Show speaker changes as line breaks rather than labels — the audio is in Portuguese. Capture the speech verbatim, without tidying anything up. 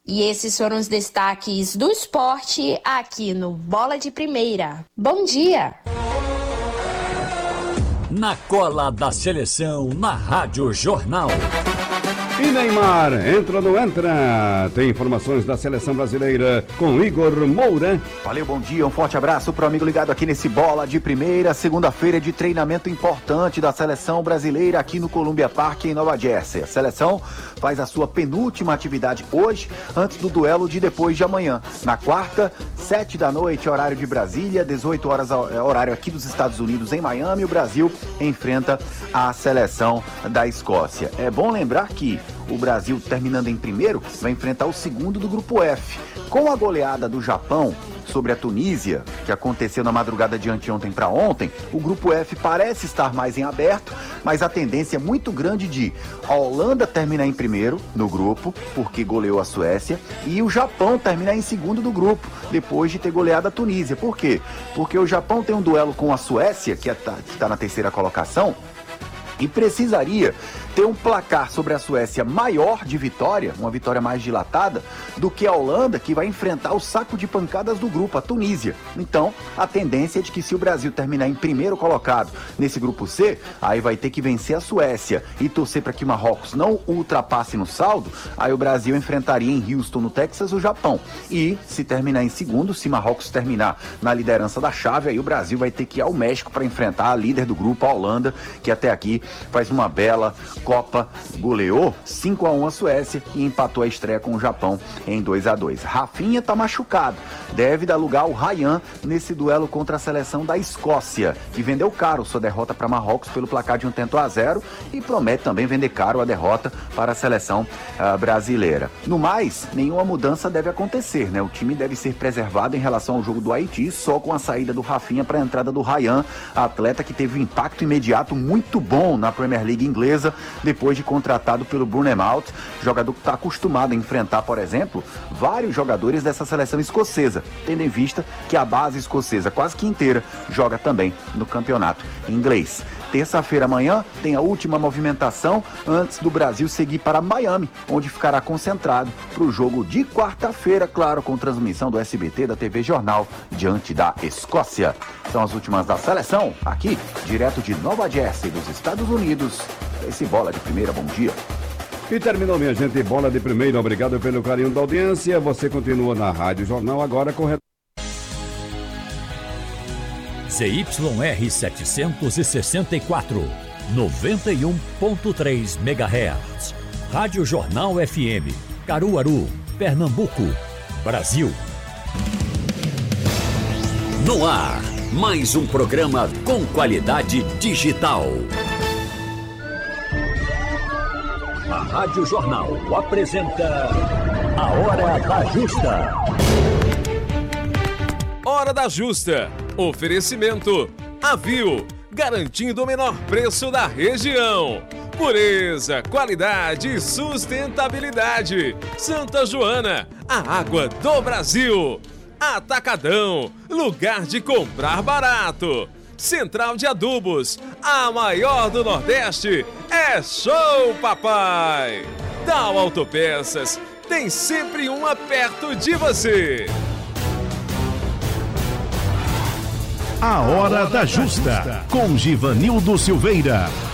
E esses foram os destaques do esporte aqui no Bola de Primeira. Bom dia!
Na cola da seleção, na Rádio Jornal.
E Neymar, entra ou não entra? Tem informações da seleção brasileira com Igor Moura.
Valeu, bom dia, um forte abraço pro amigo ligado aqui nesse Bola de Primeira, segunda-feira de treinamento importante da seleção brasileira aqui no Columbia Park em Nova Jersey. A seleção faz a sua penúltima atividade hoje, antes do duelo de depois de amanhã. Na quarta, sete da noite, horário de Brasília, dezoito horas, horário aqui dos Estados Unidos em Miami, o Brasil enfrenta a seleção da Escócia. É bom lembrar que o Brasil, terminando em primeiro, vai enfrentar o segundo do grupo F. Com a goleada do Japão sobre a Tunísia, que aconteceu na madrugada de anteontem para ontem, o grupo F parece estar mais em aberto, mas a tendência é muito grande de a Holanda terminar em primeiro no grupo, porque goleou a Suécia, e o Japão terminar em segundo do grupo, depois de ter goleado a Tunísia. Por quê? Porque o Japão tem um duelo com a Suécia, que está na terceira colocação, e precisaria ter um placar sobre a Suécia maior de vitória, uma vitória mais dilatada, do que a Holanda, que vai enfrentar o saco de pancadas do grupo, a Tunísia. Então, a tendência é de que se o Brasil terminar em primeiro colocado nesse grupo C, aí vai ter que vencer a Suécia e torcer para que Marrocos não ultrapasse no saldo, aí o Brasil enfrentaria em Houston, no Texas, o Japão. E se terminar em segundo, se Marrocos terminar na liderança da chave, aí o Brasil vai ter que ir ao México para enfrentar a líder do grupo, a Holanda, que até aqui faz uma bela Copa, goleou cinco a um a Suécia e empatou a estreia com o Japão em dois a dois. Rafinha tá machucado, deve dar lugar ao Ryan nesse duelo contra a seleção da Escócia, que vendeu caro sua derrota para Marrocos pelo placar de um tento a zero e promete também vender caro a derrota para a seleção uh, brasileira. No mais, nenhuma mudança deve acontecer, né? O time deve ser preservado em relação ao jogo do Haiti, só com a saída do Rafinha para a entrada do Ryan, atleta que teve um impacto imediato muito bom na Premier League inglesa, depois de contratado pelo Bournemouth, jogador que está acostumado a enfrentar, por exemplo, vários jogadores dessa seleção escocesa, tendo em vista que a base escocesa quase que inteira joga também no campeonato inglês. Terça-feira amanhã tem a última movimentação antes do Brasil seguir para Miami, onde ficará concentrado para o jogo de quarta-feira, claro, com transmissão do S B T, da T V Jornal, diante da Escócia. São as últimas da seleção, aqui, direto de Nova Jersey, dos Estados Unidos. Esse Bola de Primeira, bom dia.
E terminou, minha gente, Bola de Primeira. Obrigado pelo carinho da audiência. Você continua na Rádio Jornal, agora com...
Z Y R setecentos e sessenta e quatro, noventa e um ponto três megahertz. Rádio Jornal F M, Caruaru, Pernambuco, Brasil. No ar, mais um programa com qualidade digital. A Rádio Jornal apresenta A Hora da Justa.
Hora da Justa. Oferecimento Avil, garantindo o menor preço da região. Pureza, qualidade e sustentabilidade. Santa Joana, a água do Brasil. Atacadão, lugar de comprar barato. Central de Adubos, a maior do Nordeste. É show, papai! Dow Autopeças, tem sempre uma perto de você.
A Hora da Justa, com Givanildo Silveira.